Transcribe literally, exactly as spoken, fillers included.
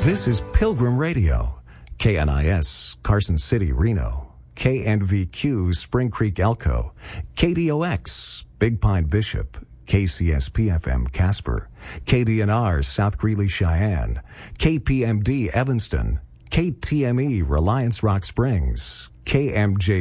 This is Pilgrim Radio, K N I S, Carson City, Reno, K N V Q, Spring Creek, Elko, K D O X, Big Pine, Bishop, K C S P F M, Casper, K D N R, South Greeley, Cheyenne, K P M D, Evanston, K T M E, Reliance Rock Springs, K M J